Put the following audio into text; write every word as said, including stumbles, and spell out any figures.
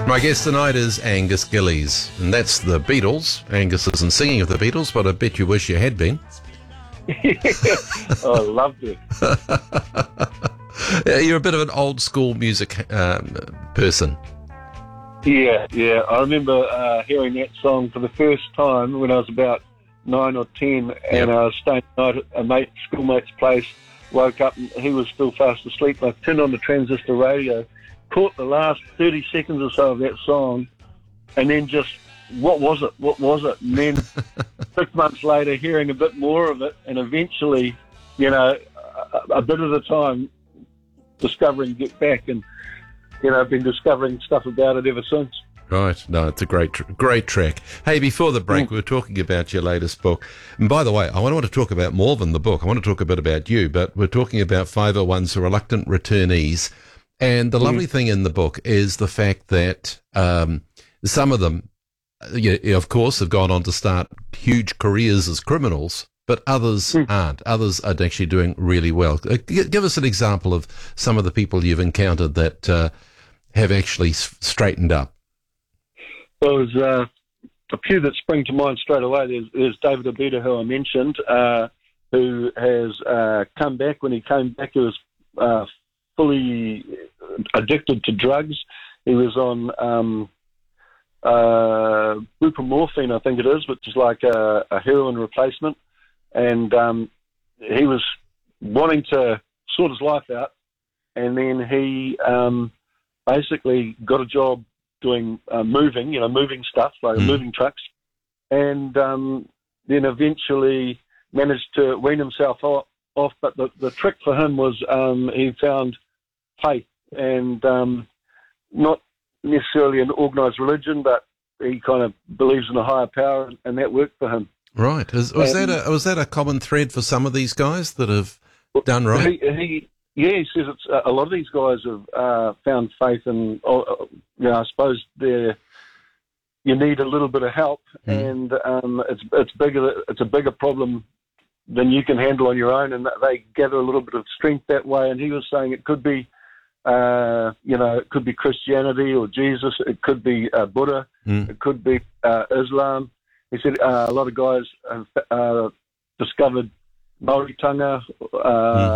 My guest tonight is Angus Gillies, and that's the Beatles. Angus isn't singing of the Beatles, but I bet you wish you had been. Oh, I loved it. You're a bit of an old school music um, person. Yeah, yeah. I remember uh, hearing that song for the first time when I was about nine or ten, and Yep. I was staying the night at a mate, schoolmate's place. Woke up and he was still fast asleep. I turned on the transistor radio, caught the last thirty seconds or so of that song, and then just, what was it? What was it? And then six months later, hearing a bit more of it, and eventually, you know, a, a bit at a time, discovering Get Back, and you know, I've been discovering stuff about it ever since. Right. No, it's a great, tr- great track. Hey, before the break, Mm. we were talking about your latest book. And by the way, I want to talk about more than the book. I want to talk a bit about you, but we're talking about five oh ones, Reluctant Returnees. And the Mm. lovely thing in the book is the fact that um, some of them, you know, of course, have gone on to start huge careers as criminals, but others Mm. aren't. Others are actually doing really well. Uh, g- Give us an example of some of the people you've encountered that uh, have actually s- straightened up. Well, there's uh, a few that spring to mind straight away. There's, there's David Abita, who I mentioned, uh, who has uh, come back. When he came back, he was uh, fully addicted to drugs. He was on um, uh, buprenorphine, I think it is, which is like a, a heroin replacement. And um, he was wanting to sort his life out, and then he um, basically got a job doing uh, moving, you know, moving stuff, like Mm. moving trucks, and um, then eventually managed to wean himself off. off. But the, the trick for him was um, he found faith, and um, not necessarily an organised religion, but he kind of believes in a higher power, and that worked for him. Right. Is, was And- that a was that a common thread for some of these guys that have done right? He, he, yeah, he says it's a lot of these guys have uh, found faith, and uh, you know, I suppose they're you need a little bit of help, Mm. and um, it's it's bigger. It's a bigger problem than you can handle on your own, and they gather a little bit of strength that way. And he was saying it could be, uh, you know, it could be Christianity or Jesus, it could be uh, Buddha, Mm. it could be uh, Islam. He said uh, a lot of guys have uh, discovered Maoritanga, uh,